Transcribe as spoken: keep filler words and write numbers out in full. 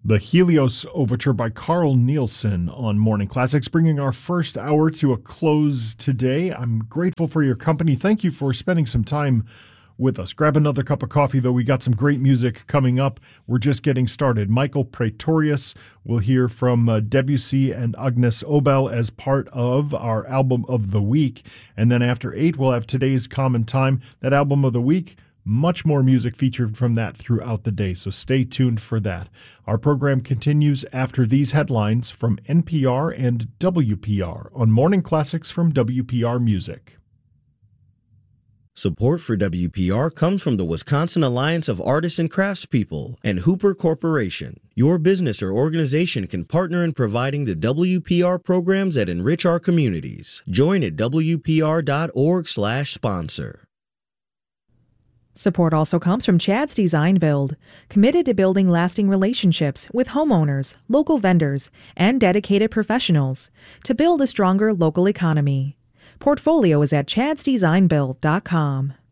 The Helios Overture by Carl Nielsen on Morning Classics, bringing our first hour to a close today. I'm grateful for your company. Thank you for spending some time with us. Grab another cup of coffee, though. We got some great music coming up. We're just getting started. Michael Praetorius, we'll hear from uh, Debussy and Agnes Obel as part of our Album of the Week. And then after eight, we'll have Today's Common Time, that Album of the Week. Much more music featured from that throughout the day, so stay tuned for that. Our program continues after these headlines from N P R and W P R on Morning Classics from W P R Music. Support for W P R comes from the Wisconsin Alliance of Artists and Craftspeople and Hooper Corporation. Your business or organization can partner in providing the W P R programs that enrich our communities. Join at W P R dot org slash sponsor. Support also comes from Chad's Design Build, committed to building lasting relationships with homeowners, local vendors, and dedicated professionals to build a stronger local economy. Portfolio is at chads design build dot com.